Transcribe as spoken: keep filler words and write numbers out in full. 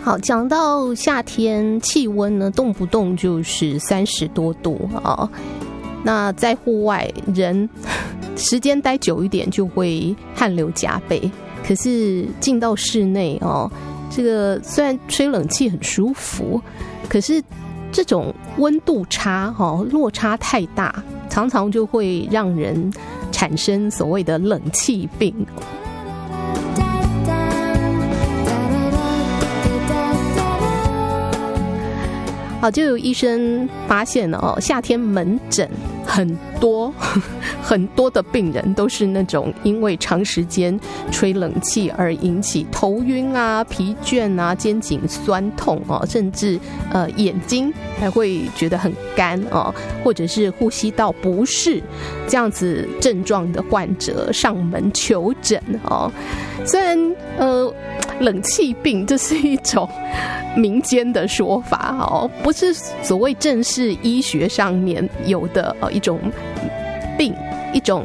好，讲到夏天气温呢，动不动就是三十多度啊。那在户外人时间待久一点就会汗流浃背，可是进到室内哦，这个虽然吹冷气很舒服，可是这种温度差哦，落差太大，常常就会让人产生所谓的冷气病。好，就有医生发现了哦，夏天门诊很多很多的病人都是那种因为长时间吹冷气而引起头晕啊、疲倦啊、肩颈酸痛哦，甚至呃眼睛还会觉得很干哦，或者是呼吸道不适这样子症状的患者上门求诊哦。虽然呃冷气病这是一种民间的说法哦，不是所谓正式医学上面有的呃一种病，一种